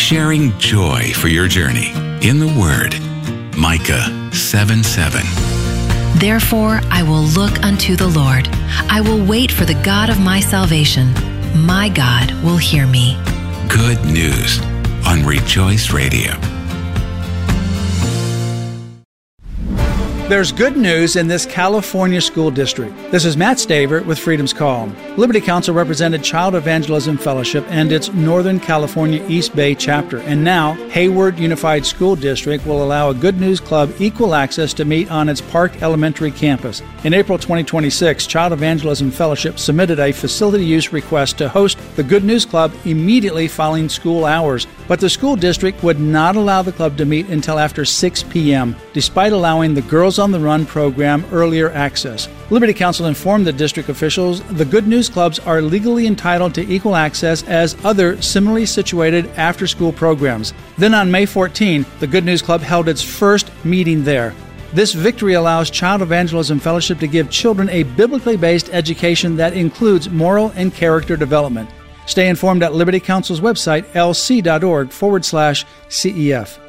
sharing joy for your journey in the Word. Micah 7:7. Therefore I will look unto the Lord. I will wait for the God of my salvation. My God will hear me. Good news on Rejoice Radio. There's good news in this California school district. This is Matt Staver with Freedom's Call. Liberty Counsel represented Child Evangelism Fellowship and its Northern California East Bay chapter. And now, Hayward Unified School District will allow a Good News Club equal access to meet on its Park Elementary campus. In April 2026, Child Evangelism Fellowship submitted a facility use request to host the Good News Club immediately following school hours. But the school district would not allow the club to meet until after 6 p.m., despite allowing the Girls on the Run program earlier access. Liberty Counsel informed the district officials the Good News Clubs are legally entitled to equal access as other similarly situated after-school programs. Then on May 14, the Good News Club held its first meeting there. This victory allows Child Evangelism Fellowship to give children a biblically based education that includes moral and character development. Stay informed at Liberty Counsel's website, lc.org/CEF.